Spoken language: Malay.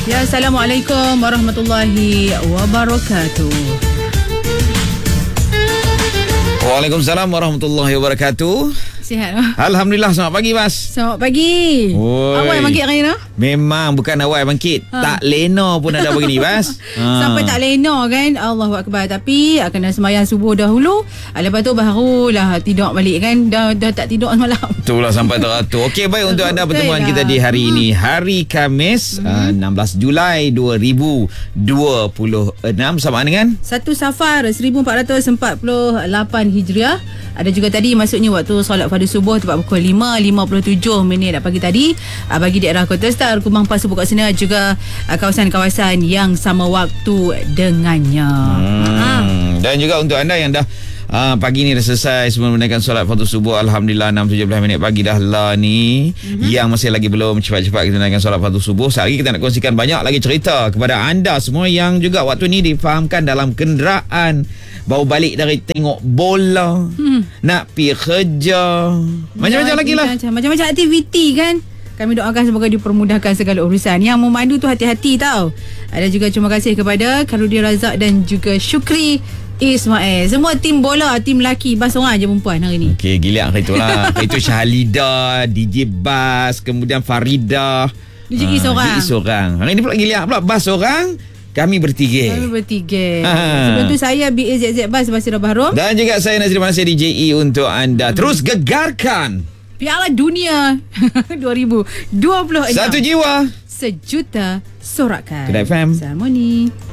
Ya, Assalamualaikum warahmatullahi wabarakatuh. Waalaikumsalam warahmatullahi wabarakatuh. Sihat? Alhamdulillah, selamat pagi Bas. Selamat pagi. Oi. Awal bangkit hari ni? Memang bukan awal bangkit. Tak lena pun ada begini Bas. Sampai tak lena kan. Allahu Akbar. Tapi kena sembahyang subuh dahulu. Lepas tu barulah tidur balik kan. Dah tak tidur semalam. Itulah sampai teratur. Okey, baik untuk anda pertemuan kita di hari ini. Hari Khamis 16 Julai 2026 bersama dengan 1 Safar 1448 Hijriah. Ada juga tadi maksudnya waktu solat fardu subuh tepat pukul 5.57 pagi tadi bagi daerah Kota Star, Kumang, Pasir Pokok Sena, juga kawasan-kawasan yang sama waktu dengannya. Dan juga untuk anda yang dah pagi ni dah selesai sebelum menunaikan solat fardu subuh, Alhamdulillah 6.17 pagi dah lah ni. Yang masih lagi belum, cepat-cepat kita tunaikan solat fardu subuh. Sehari kita nak kongsikan banyak lagi cerita kepada anda semua yang juga waktu ni difahamkan dalam kenderaan, baru balik dari tengok bola, nak pergi kerja, macam-macam lagi lah, macam-macam aktiviti kan. Kami doakan semoga dipermudahkan segala urusan. Yang memandu tu hati-hati tau. Ada juga terima kasih kepada Karudin Razak dan juga Syukri Ismail. Semua tim bola, tim lelaki. Bas orang je perempuan hari ni. Okey, gila hari tu lah. Itu Syahalida, DJ Bas, kemudian Farida, DJ seorang. Hari ni pula gila pula Bas seorang. Kami bertiga. Sebelum tu saya BAZZ Bas Basira Bahrom. Dan juga saya Nazri Mansir DJE untuk anda. Terus gegarkan Piala Dunia 2026. Satu jiwa, sejuta sorakan. Kedai FM. Harmoni.